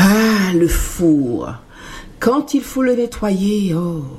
Ah, le four. Quand il faut le nettoyer,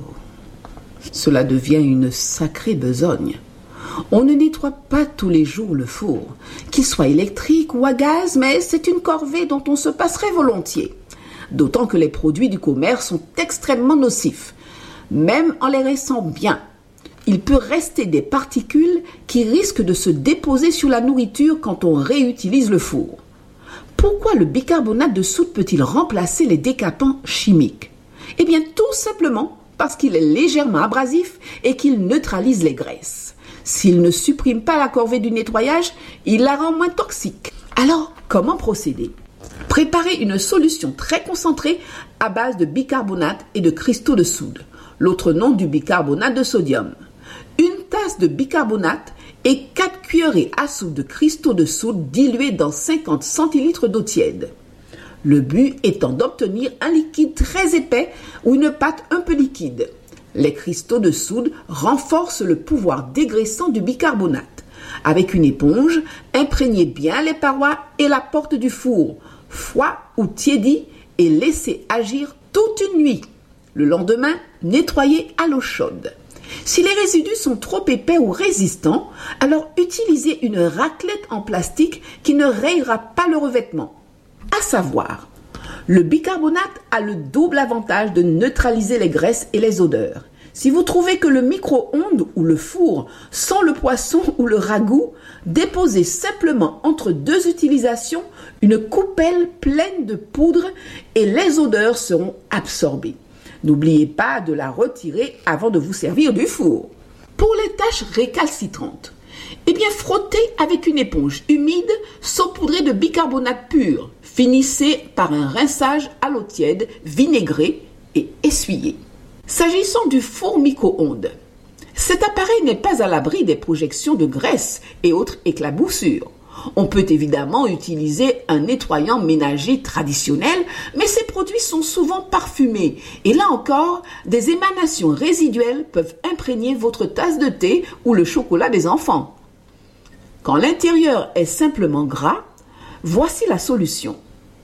cela devient une sacrée besogne. On ne nettoie pas tous les jours le four, qu'il soit électrique ou à gaz, mais c'est une corvée dont on se passerait volontiers. D'autant que les produits du commerce sont extrêmement nocifs. Même en les rinçant bien, il peut rester des particules qui risquent de se déposer sur la nourriture quand on réutilise le four. Pourquoi le bicarbonate de soude peut-il remplacer les décapants chimiques ? Eh bien, tout simplement parce qu'il est légèrement abrasif et qu'il neutralise les graisses. S'il ne supprime pas la corvée du nettoyage, il la rend moins toxique. Alors, comment procéder ? Préparez une solution très concentrée à base de bicarbonate et de cristaux de soude, l'autre nom du bicarbonate de sodium. Une tasse de bicarbonate et 4 cuillerées à soupe de cristaux de soude dilués dans 50 centilitres d'eau tiède. Le but étant d'obtenir un liquide très épais ou une pâte un peu liquide. Les cristaux de soude renforcent le pouvoir dégraissant du bicarbonate. Avec une éponge, imprégnez bien les parois et la porte du four, froid ou tiédi, et laissez agir toute une nuit. Le lendemain, nettoyez à l'eau chaude. Si les résidus sont trop épais ou résistants, alors utilisez une raclette en plastique qui ne rayera pas le revêtement. À savoir, le bicarbonate a le double avantage de neutraliser les graisses et les odeurs. Si vous trouvez que le micro-ondes ou le four sent le poisson ou le ragoût, déposez simplement entre 2 utilisations une coupelle pleine de poudre et les odeurs seront absorbées. N'oubliez pas de la retirer avant de vous servir du four. Pour les taches récalcitrantes, frottez avec une éponge humide saupoudrée de bicarbonate pur. Finissez par un rinçage à l'eau tiède, vinaigré et essuyez. S'agissant du four micro-ondes, cet appareil n'est pas à l'abri des projections de graisse et autres éclaboussures. On peut évidemment utiliser un nettoyant ménager traditionnel, mais ces produits sont souvent parfumés et là encore, des émanations résiduelles peuvent imprégner votre tasse de thé ou le chocolat des enfants. Quand l'intérieur est simplement gras, voici la solution.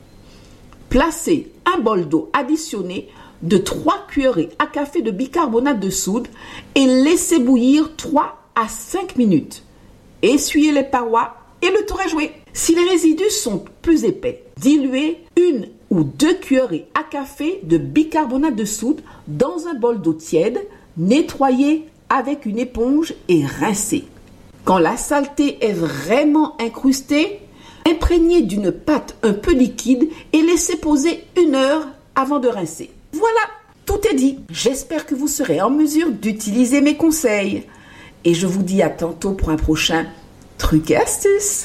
Placez un bol d'eau additionné de 3 cuillerées à café de bicarbonate de soude et laissez bouillir 3 à 5 minutes. Essuyez les parois et le tour est joué. Si les résidus sont plus épais, diluez 1 ou 2 cuillerées à café de bicarbonate de soude dans un bol d'eau tiède, nettoyez avec une éponge et rincez. Quand la saleté est vraiment incrustée, imprégnez d'une pâte un peu liquide et laissez poser 1 heure avant de rincer. Voilà, tout est dit. J'espère que vous serez en mesure d'utiliser mes conseils. Et je vous dis à tantôt pour un prochain truc et astuce.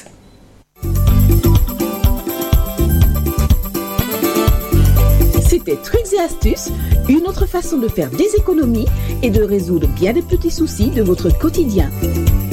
C'était Trucs et Astuces, une autre façon de faire des économies et de résoudre bien des petits soucis de votre quotidien.